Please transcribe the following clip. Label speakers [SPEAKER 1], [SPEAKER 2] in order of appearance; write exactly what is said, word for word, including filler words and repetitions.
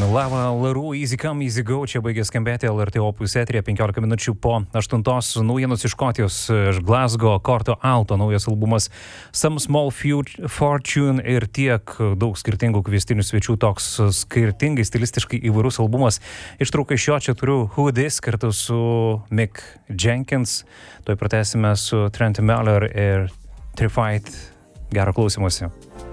[SPEAKER 1] Lava Larų, Easy Come, Easy Go, čia baigė skambėti L R T Opus eteryje penkiolika minučių po aštuntos. Naujienos iš Škotijos, iš Glasgow, Korto Alto, naujas albumas Some Small Fortune ir tiek daug skirtingų kviestinių svečių, toks skirtingai stilistiškai įvairus albumas. Ištrauką iš jo čia turiu Who This kartu su Mick Jenkins, toj pratęsime su Trent Miller ir Trified. Gero klausymosi.